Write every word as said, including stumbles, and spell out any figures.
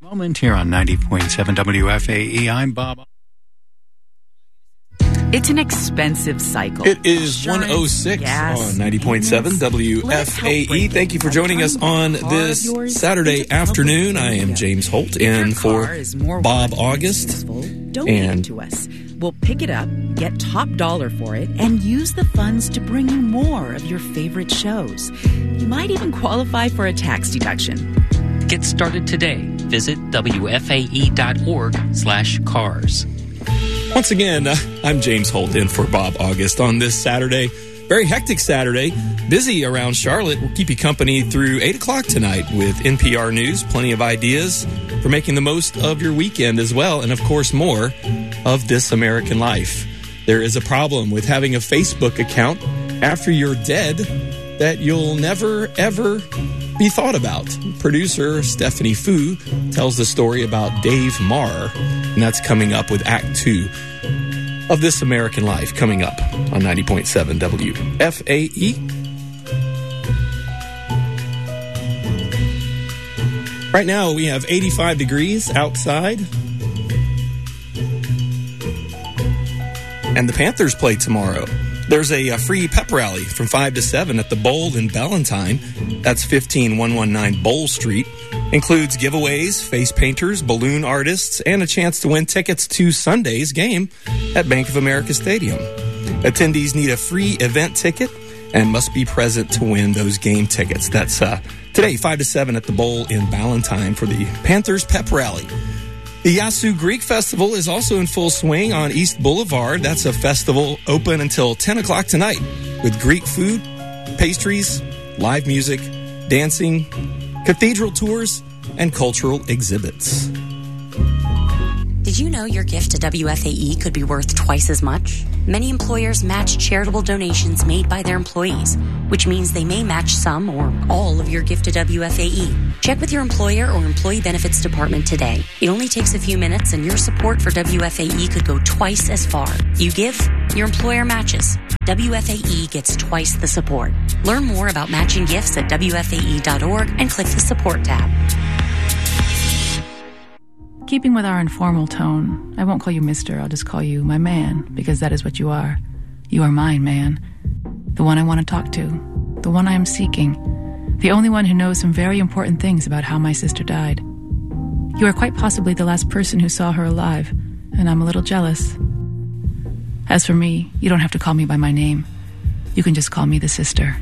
Moment here on ninety point seven W F A E. I'm Bob. It's an expensive cycle. It is Insurance, one oh six gas, on ninety point seven W F A E. Thank you for joining us on this Saturday afternoon. I am James Holt in for Bob August. Donate and to us. We'll pick it up, get top dollar for it, and use the funds to bring you more of your favorite shows. You might even qualify for a tax deduction. Get started today. Visit W F A E dot org slash cars. Once again, uh, I'm James Holt in for Bob August on this Saturday. Very hectic Saturday. Busy around Charlotte. We'll keep you company through eight o'clock tonight with N P R News. Plenty of ideas for making the most of your weekend as well. And, of course, more of This American Life. There is a problem with having a Facebook account after you're dead that you'll never, ever be thought about. Producer Stephanie Fu tells the story about Dave Marr, and that's coming up with Act Two of This American Life, coming up on ninety point seven W F A E. Right now we have eighty-five degrees outside, and the Panthers play tomorrow. There's a, a free pep rally from five to seven at the Bowl in Ballantyne. That's fifteen one nineteen Bowl Street. Includes giveaways, face painters, balloon artists, and a chance to win tickets to Sunday's game at Bank of America Stadium. Attendees need a free event ticket and must be present to win those game tickets. That's uh, today, five to seven at the Bowl in Ballantyne for the Panthers pep rally. The Yasu Greek Festival is also in full swing on East Boulevard. That's a festival open until ten o'clock tonight with Greek food, pastries, live music, dancing, cathedral tours, and cultural exhibits. Did you know your gift to W F A E could be worth twice as much? Many employers match charitable donations made by their employees, which means they may match some or all of your gift to W F A E. Check with your employer or employee benefits department today. It only takes a few minutes, and your support for W F A E could go twice as far. You give, your employer matches. W F A E gets twice the support. Learn more about matching gifts at W F A E dot org and click the support tab. Keeping with our informal tone, I won't call you mister, I'll just call you my man, because that is what you are. You are mine, man. The one I want to talk to. The one I am seeking. The only one who knows some very important things about how my sister died. You are quite possibly the last person who saw her alive, and I'm a little jealous. As for me, you don't have to call me by my name. You can just call me the sister.